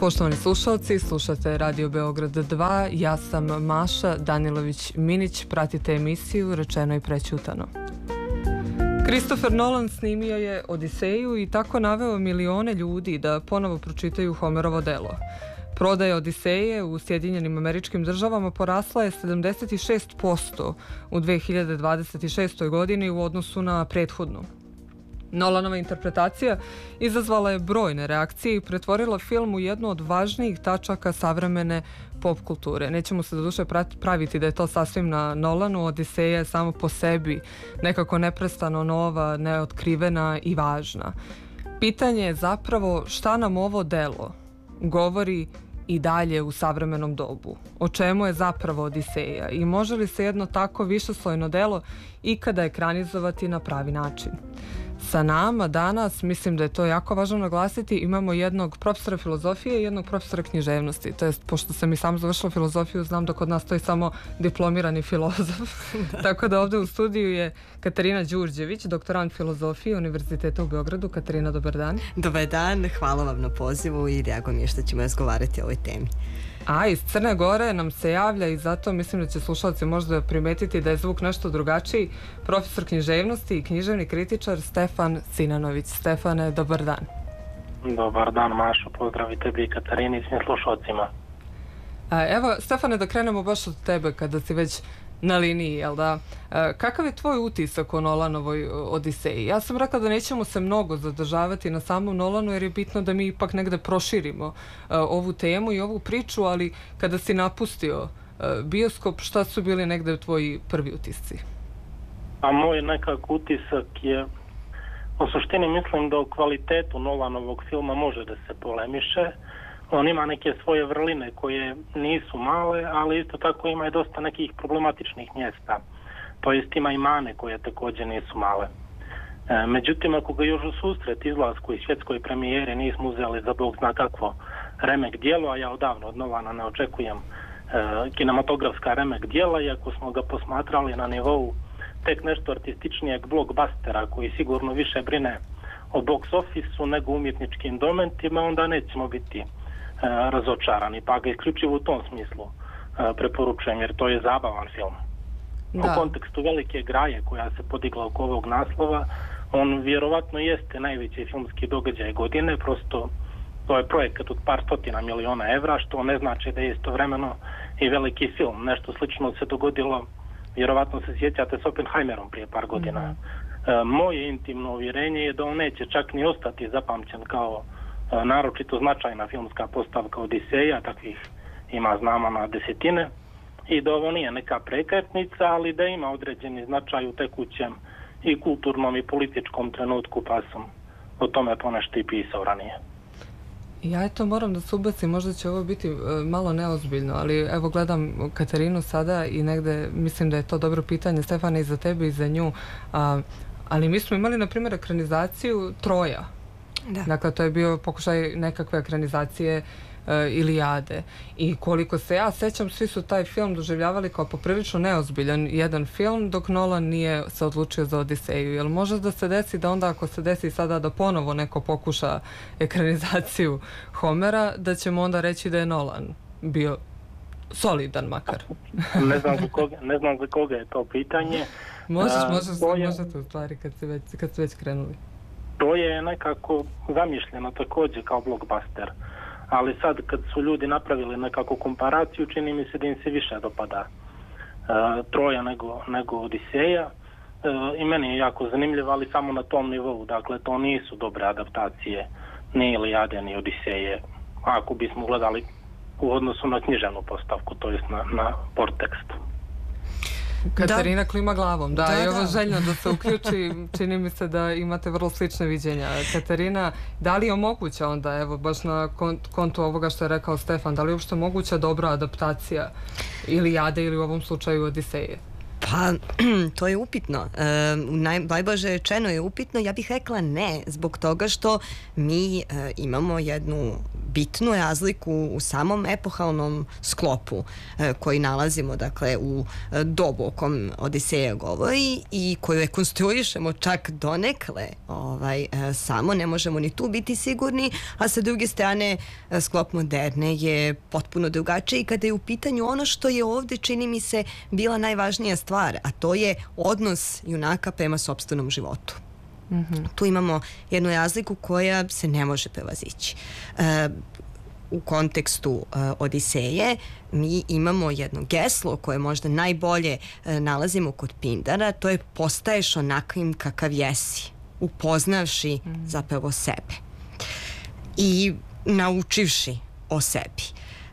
Poštovani slušalci, slušate Radio Beograd 2, ja sam Maša Danilović-Minić, pratite emisiju Rečeno i prećutano. Christopher Nolan snimio je Odiseju i tako naveo milione ljudi da ponovo pročitaju Homerovo delo. Prodaja Odiseje u Sjedinjenim Američkim Državama porasla je 76% u 2026. godini u odnosu na prethodnu. Nolanova interpretacija izazvala je brojne reakcije i pretvorila film u jednu od važnijih tačaka savremene pop kulture. Nećemo se doduše praviti da je to sasvim na Nolanu. Odiseja je samo po sebi nekako neprestano nova, neotkrivena i važna. Pitanje je zapravo šta nam ovo delo govori i dalje u savremenom dobu. O čemu je zapravo Odiseja i može li se jedno tako višeslojno delo ikada ekranizovati na pravi način? Sa nama danas, mislim da je to jako važno naglasiti, imamo jednog profesora filozofije i jednog profesora književnosti. To jest, pošto sam i sam završila filozofiju, znam da kod nas stoji samo diplomirani filozof. Tako da ovdje u studiju je Katarina Đurđević, doktorant filozofije Univerziteta u Beogradu. Katarina, dobar dan. Dobar dan, hvala vam na pozivu i drago mi je što ćemo razgovarati o ovoj temi. A iz Crne Gore nam se javlja i zato mislim da će slušalci možda primetiti da je zvuk nešto drugačiji. Profesor književnosti i književni kritičar Stefan Sinanović. Stefane, dobar dan. Dobar dan, Mašo, pozdrav i tebi i Katarini i svim slušalcima. Evo, Stefane, da krenemo baš od tebe kada si već na liniji, jel da? Kakav je tvoj utisak o Nolanovoj Odiseji? Ja sam rekla da nećemo se mnogo zadržavati na samom Nolanu jer je bitno da mi ipak negde proširimo ovu temu i ovu priču, ali kada si napustio bioskop, šta su bili negde tvoji prvi utisci? A moj nekako utisak je, u suštini mislim da o kvalitetu Nolanovog filma može da se polemiše. On ima neke svoje vrline koje nisu male, ali isto tako ima i dosta nekih problematičnih mjesta. To jest ima i mane koje također nisu male. Međutim, ako ga još u susret izlasku i svjetskoj premijeri nismo uzeli za Bog zna kakvo remek djelo, a ja odavno od Nolana ne očekujem kinematografska remek djela, i ako smo ga posmatrali na nivou tek nešto artističnijeg blockbustera koji sigurno više brine o box office-u nego umjetničkim dometima, onda nećemo biti razočarani, pa ga isključivo u tom smislu preporučujem, jer to je zabavan film. Da. U kontekstu velike graje koja se podigla oko ovog naslova, on vjerovatno jeste najveći filmski događaj godine, prosto to je projekat od par stotina miliona evra, što ne znači da je istovremeno i veliki film. Nešto slično se dogodilo, vjerovatno se sjećate, s Oppenheimerom prije par godina. Moje intimno uvjerenje je da on neće čak ni ostati zapamćen kao naročito značajna filmska postavka Odiseja, takvih ima znamo na desetine, i da ovo nije neka prekretnica, ali da ima određeni značaj u tekućem i kulturnom i političkom trenutku, pa sam o tome ponešto i pisao ranije. Ja eto moram da se ubacim, možda će ovo biti malo neozbiljno, ali evo gledam Katarinu sada i negde mislim da je to dobro pitanje, Stefane, i za tebe i za nju, ali mi smo imali na primjer ekranizaciju Troja. Da. Dakle, to je bio pokušaj nekakve ekranizacije Ilijade. I koliko se ja sećam, svi su taj film doživljavali kao poprilično neozbiljan jedan film, dok Nolan nije se odlučio za Odiseju. Jel može da se desi da onda, ako se desi sada da ponovo neko pokuša ekranizaciju Homera, da ćemo onda reći da je Nolan bio solidan makar? Ne znam za koga je to pitanje. Možete u stvari kad ste već krenuli. To je nekako zamišljeno također kao blockbuster, ali sad kad su ljudi napravili nekako komparaciju, čini mi se da im se više dopada Troja nego Odiseja, i meni je jako zanimljivo, ali samo na tom nivou. Dakle, to nisu dobre adaptacije ni Ilijade ni Odiseje, ako bismo gledali u odnosu na književnu postavku, to jest na podtekst. Katarina klima glavom, da, i ovo željno da se uključi, čini mi se da imate vrlo slične viđenja. Katarina, da li je moguća onda, evo, baš na kontu ovoga što je rekao Stefan, da li je uopšte moguća dobra adaptacija Ilijade ili u ovom slučaju Odiseje? Pa, to je upitno. Najblaže rečeno je upitno. Ja bih rekla ne, zbog toga što mi imamo jednu bitnu razliku u samom epohalnom sklopu koji nalazimo, dakle, u dobu o kom Odiseja govori i koju rekonstruišemo čak donekle samo, ne možemo ni tu biti sigurni, a sa druge strane sklop moderne je potpuno drugačiji i kada je u pitanju ono što je ovde, čini mi se, bila najvažnija stvar, a to je odnos junaka prema sopstvenom životu. Tu imamo jednu razliku koja se ne može prevazići. U kontekstu Odiseje mi imamo jedno geslo koje možda najbolje nalazimo kod Pindara, to je postaješ onakvim kakav jesi, upoznavši zapravo sebe i naučivši o sebi.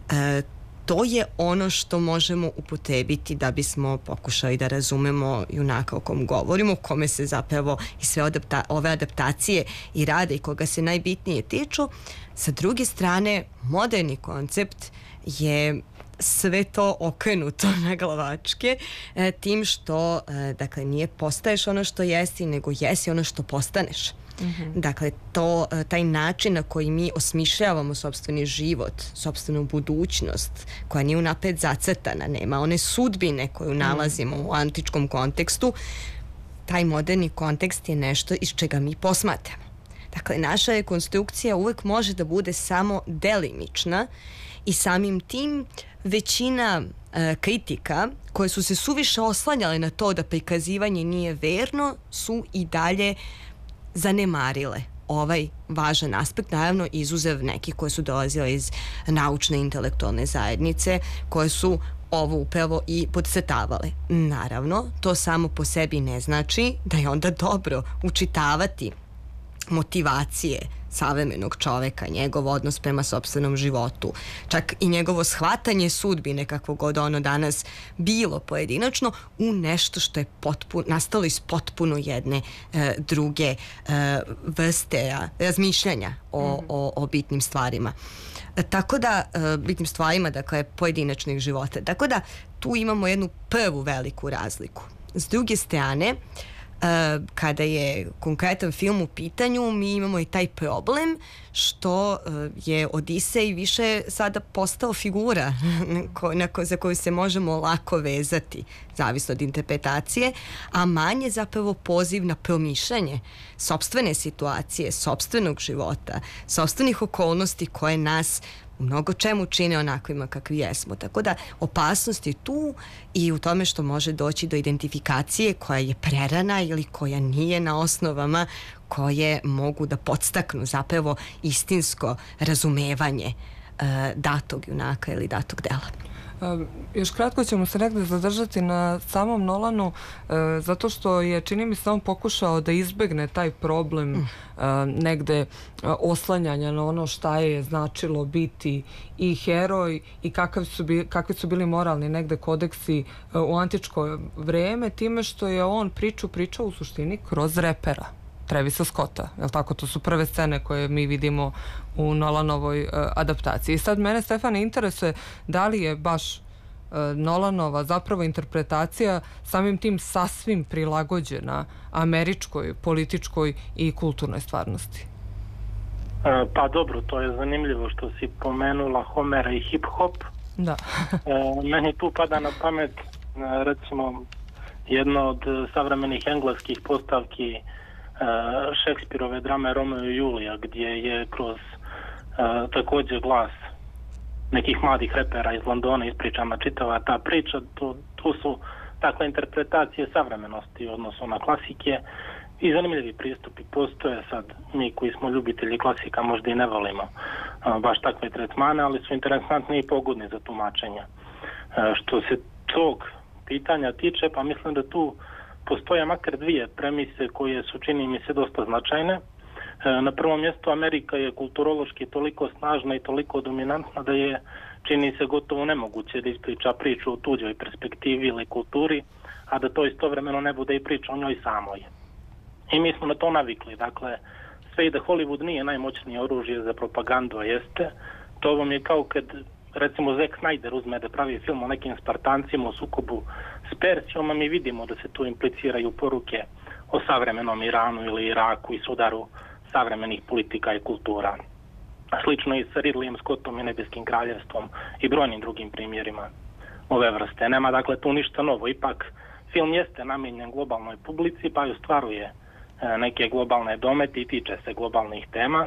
To je ono što možemo upotrebiti da bismo pokušali da razumemo junaka o kom govorimo, kome se zapravo i sve ove adaptacije i rade i koga se najbitnije tiču. Sa druge strane, moderni koncept je sve to okrenuto na glavačke tim što, dakle, nije postaješ ono što jesi, nego jesi ono što postaneš. Dakle, taj način na koji mi osmišljavamo sopstveni život, sopstvenu budućnost, koja nije unapred zacrtana, nema one sudbine koju nalazimo u antičkom kontekstu, taj moderni kontekst je nešto iz čega mi posmatramo. Dakle, naša rekonstrukcija uvek može da bude samo delimična i samim tim većina kritika koje su se suviše oslanjale na to da prikazivanje nije verno su i dalje zanemarile ovaj važan aspekt, naravno izuzev nekih koje su dolazile iz naučne intelektualne zajednice, koje su ovo upravo i podcrtavale. Naravno, to samo po sebi ne znači da je onda dobro učitavati motivacije savremenog čoveka, njegov odnos prema sopstvenom životu, čak i njegovo shvatanje sudbine, kakvo god ono danas bilo pojedinačno, u nešto što je nastalo iz potpuno jedne druge vrste razmišljanja o bitnim stvarima. Tako da, bitnim stvarima, dakle, pojedinačnih života. Tako da, tu imamo jednu prvu veliku razliku. S druge strane, kada je konkretan film u pitanju, mi imamo i taj problem što je Odisej više sada postao figura za koju se možemo lako vezati, zavisno od interpretacije, a manje zapravo poziv na promišljanje sopstvene situacije, sopstvenog života, sopstvenih okolnosti koje nas u mnogo čemu čine onakvima kakvi jesmo. Tako da opasnost je tu i u tome što može doći do identifikacije koja je prerana ili koja nije na osnovama koje mogu da podstaknu zapravo istinsko razumevanje datog junaka ili datog dela. Još kratko ćemo se negde zadržati na samom Nolanu, zato što je, čini mi se, on pokušao da izbegne taj problem negde oslanjanja na ono šta je značilo biti i heroj i kakvi su bili moralni negde kodeksi u antičko vreme, time što je on pričao u suštini kroz repera Travisa Scotta, je li tako? To su prve scene koje mi vidimo u Nolanovoj adaptaciji. I sad mene, Stefane, interesuje da li je baš Nolanova zapravo interpretacija samim tim sasvim prilagođena američkoj, političkoj i kulturnoj stvarnosti. Pa dobro, to je zanimljivo što si pomenula Homera i hip-hop. Da. Meni tu pada na pamet, recimo, jedna od savremenih engleskih postavki Šekspirove drame Romeo i Julija, gdje je kroz također glas nekih mladih repera iz Londona ispričana čitava ta priča. Tu su takve interpretacije savremenosti u odnosu na klasike i zanimljivi pristupi postoje. Sad mi koji smo ljubitelji klasika možda i ne volimo baš takve tretmane, ali su interesantni i pogodni za tumačenje. Što se tog pitanja tiče, pa mislim da tu postoje makar dvije premise koje su, čini mi se, dosta značajne. Na prvom mjestu, Amerika je kulturološki toliko snažna i toliko dominantna da je, čini se, gotovo nemoguće da ispriča priču o tuđoj perspektivi ili kulturi, a da to istovremeno ne bude i priča o njoj samoj. I mi smo na to navikli. Dakle, sve i da Hollywood nije najmoćnije oružje za propagandu, a jeste, to vam je kao kad, recimo, Zack Snyder uzme da pravi film o nekim Spartancima u sukobu s Persijom, a mi vidimo da se tu impliciraju poruke o savremenom Iranu ili Iraku i sudaru savremenih politika i kultura. Slično i sa Ridleyem Scottom i Nebeskim kraljevstvom i brojnim drugim primjerima ove vrste. Nema dakle tu ništa novo. Ipak film jeste namijenjen globalnoj publici pa i ostvaruje neke globalne domete i tiče se globalnih tema.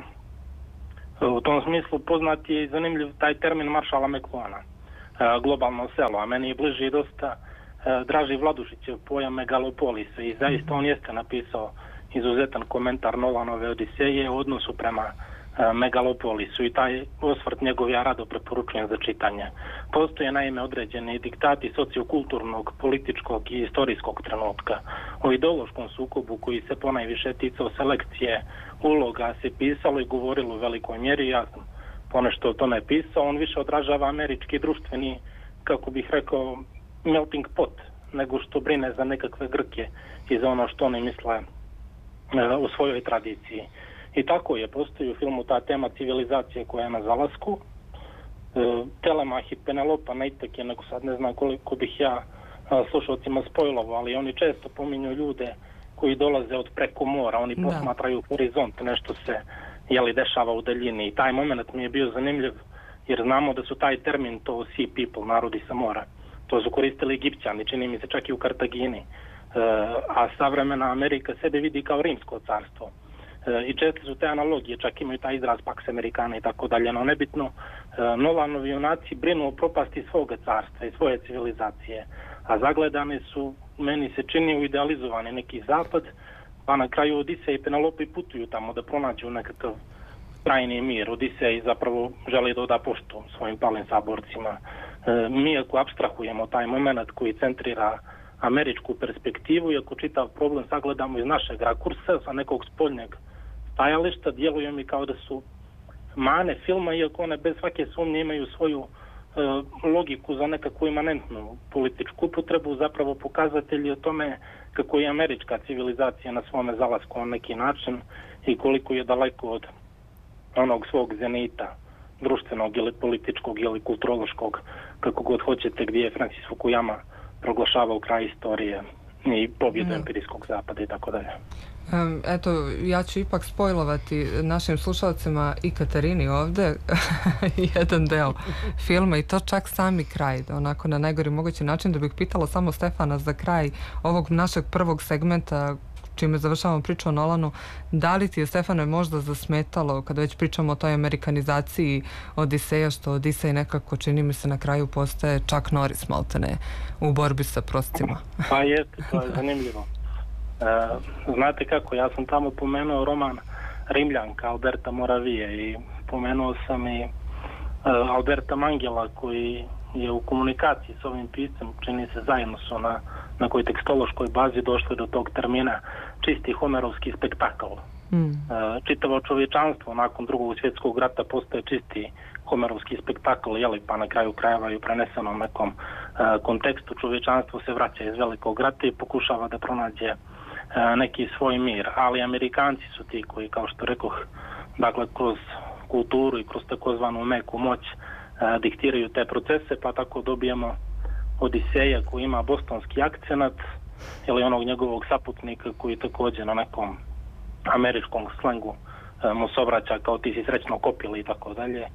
U tom smislu poznat je i zanimljiv taj termin Marshalla McLuhana, globalno selo, a meni je bliži dosta Draži Vladušićev pojam megalopolisa i zaista on jeste napisao izuzetan komentar Nolanove Odiseje u odnosu prema megalopolisu i taj osvrt njegov ja rado preporučujem za čitanje. Postoje naime određeni diktati sociokulturnog, političkog i istorijskog trenutka. O ideološkom sukobu koji se ponajviše ticao selekcije uloga se pisalo i govorilo u velikoj mjeri. Ja sam ponešto o tome pisao. On više odražava američki društveni, kako bih rekao, melting pot, nego što brine za nekakve Grke i za ono što oni misle u svojoj tradiciji. I tako je, postoji u filmu ta tema civilizacije koja je na zalasku. Telemah i Penelopa najtek je, nego sad ne znam koliko bih ja slušalcima spojlovao, ali oni često pominju ljude koji dolaze od preko mora, oni posmatraju horizont, nešto se dešava u daljini. I taj moment mi je bio zanimljiv, jer znamo da su taj termin to sea people, narodi sa mora. To su koristili Egipćani, čini mi se čak i u Kartagini. A savremena Amerika sebe vidi kao rimsko carstvo. I često su te analogije, čak imaju taj izraz Pax Americana i tako dalje, no nebitno, Nolanovi junaci brinu o propasti svoga carstva i svoje civilizacije, a zagledani su, meni se čini, u idealizovani neki zapad, pa na kraju Odisej i Penelope putuju tamo da pronađu nekakav trajni mir. Odisej zapravo želi da oda poštu svojim palim saborcima. Mi ako apstrahujemo taj moment koji centrira američku perspektivu i ako čitav problem sagledamo iz našeg rakursa, sa nekog spoljnjeg stajališta, djeluje mi kao da su mane filma, iako one bez svake sumnje imaju svoju logiku za nekakvu imanentnu političku upotrebu, zapravo pokazatelji o tome kako je američka civilizacija na svome zalasku na neki način i koliko je daleko od onog svog zenita, društvenog ili političkog ili kulturološkog, kako god hoćete, gdje je Francis Fukuyama proglašavao kraj istorije i pobjedu empirijskog zapada i tako dalje. Eto, ja ću ipak spojlovati našim slušalcima i Katarini ovdje jedan deo filma i to čak sami kraj, onako na najgori mogući način, da bih pitala samo Stefana za kraj ovog našeg prvog segmenta čime završavamo priču o Nolanu. Da li ti je, Stefane, možda zasmetalo kada već pričamo o toj amerikanizaciji Odiseja, što Odisej nekako, čini mi se, na kraju postaje Chuck Norris maltene u borbi sa proscima? Pa jeste, to je zanimljivo. Znate kako, ja sam tamo pomenuo roman Rimljanka Alberta Moravije i pomenuo sam i Alberta Mangela koji je u komunikaciji s ovim piscem, čini se zajedno su na nekoj tekstološkoj bazi došli do tog termina čisti homerovski spektakl. Čitavo čovječanstvo nakon Drugog svjetskog rata postaje čisti homerovski spektakl, pa na kraju krajeva i u prenesenom nekom kontekstu čovječanstvo se vraća iz Velikog rata i pokušava da pronađe neki svoj mir, ali Amerikanci su ti koji, kao što rekoh, dakle kroz kulturu i kroz takozvanu meku moć diktiraju te procese, pa tako dobijemo Odiseja koji ima bostonski akcenat ili onog njegovog saputnika koji također na nekom američkom slengu mu se obraća kao ti si srećno kopili i tako dalje.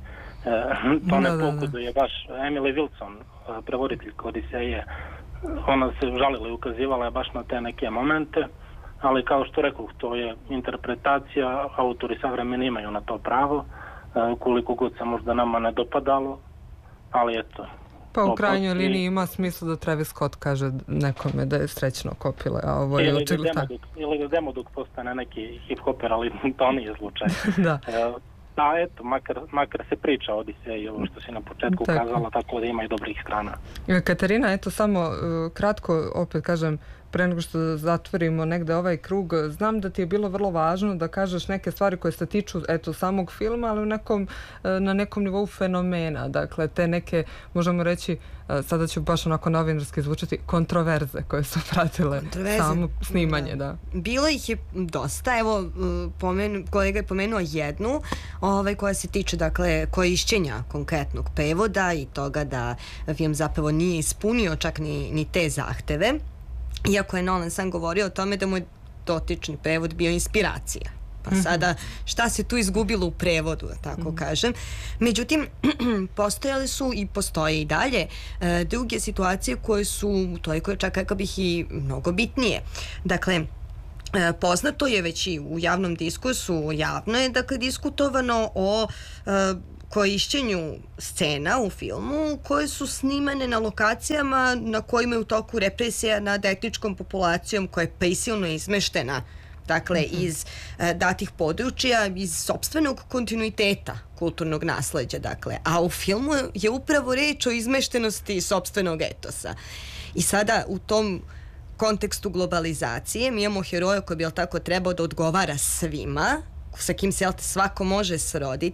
To ne pogoduje baš Emily Wilson, prevoditeljka Odiseje. Ona se žalila i ukazivala je baš na te neke momente, ali kao što rekoh, to je interpretacija, autori savremeni imaju na to pravo, koliko god se možda nama ne dopadalo, ali eto. Pa u krajnjoj liniji ima smisla da Travis Scott kaže nekome da je srećno kopile, a ovo je očigledno tako. Ili da Demoduk postane neki hip-hoper, ali to nije slučaj. Da. Da, eto, makar se priča o Odiseji, ovo što si na početku kazala, tako da ima i dobrih strana. Katarina, eto samo kratko, opet kažem, pre nego što zatvorimo negde ovaj krug, znam da ti je bilo vrlo važno da kažeš neke stvari koje se tiču samog filma, ali na nekom nivou fenomena, dakle te neke, možemo reći, sada ću baš onako novinarski zvučati, kontroverze koje su pratile samo snimanje. Da. Bilo ih je dosta, evo kolega je pomenuo jednu koja se tiče, dakle, korišćenja konkretnog prevoda i toga da film zapravo nije ispunio čak ni te zahteve. Iako je Nolan sam govorio o tome da mu je dotični prevod bio inspiracija. pa sada šta se tu izgubilo u prevodu, da tako kažem. Međutim, postojale su i postoje i dalje druge situacije koje su toliko čak rekao bih i mnogo bitnije. Dakle, poznato je već i u javnom diskursu, javno je dakle diskutovano o korišćenju scena u filmu koje su snimane na lokacijama na kojima je u toku represija nad etničkom populacijom koja je prisilno izmeštena, dakle iz datih područja, iz sopstvenog kontinuiteta kulturnog nasleđa, dakle, a u filmu je upravo reč o izmeštenosti sopstvenog etosa. I sada u tom kontekstu globalizacije mi imamo heroja koji bi tako trebao da odgovara svima, sa kim se svako može sroditi,